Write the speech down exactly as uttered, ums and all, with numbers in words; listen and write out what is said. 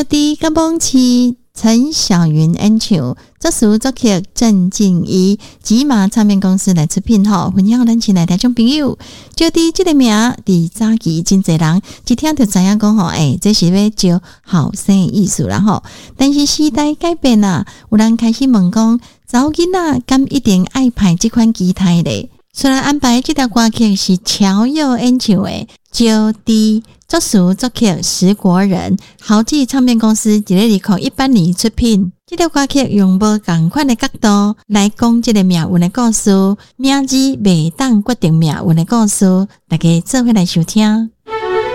伫高峰期陈小云演唱，作词作曲郑敬怡，吉马唱片公司来出品吼，分享咱亲爱的听众朋友。就伫这个名，伫早期真侪人一听就知影讲吼，诶、欸，这是要招后生的意思啦吼。但是时代改变啦，有人开始问讲，查某囡仔敢一定爱派这款吉他咧？虽然安排这条歌曲是乔佑演唱的，就伫作词作曲石国人，豪记唱片公司一个二零一八年出品。这条歌曲用无同款的角度来讲这个命运的故事，名字袂当决定命运的故事，大家做伙来收听。